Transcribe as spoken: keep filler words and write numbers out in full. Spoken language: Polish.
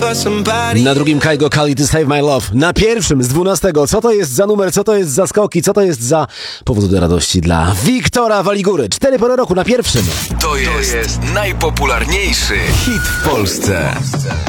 Na drugim Kaigo Kali to Save My Love. Na pierwszym z dwunastego. Co to jest za numer, co to jest za skoki, co to jest za powód do radości dla Wiktora Waligury. Cztery pory roku na pierwszym. To jest, to jest najpopularniejszy hit w Polsce.